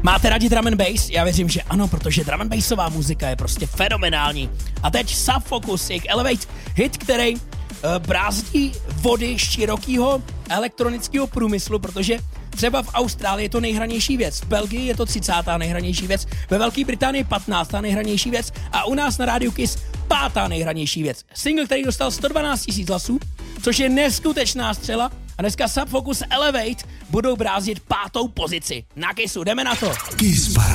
Máte rádi drum and bass? Já věřím, že ano, protože drum and bassová muzika je prostě fenomenální. A teď Sub Focus, jejich Elevate, hit, který brázdí vody širokého elektronického průmyslu, protože třeba v Austrálii je to nejhranější věc, v Belgii je to 30. nejhranější věc, ve Velké Británii 15. nejhranější věc a u nás na rádiu Kiss 5. nejhranější věc. Single, který dostal 112 000 hlasů, což je neskutečná střela a dneska Sub Focus Elevate budou brázdit 5. pozici. Na Kissu, jdeme na to. Kiss